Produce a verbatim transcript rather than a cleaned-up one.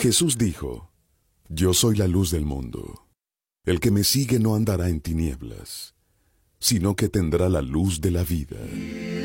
Jesús dijo, Yo soy la luz del mundo. El que me sigue no andará en tinieblas, sino que tendrá la luz de la vida.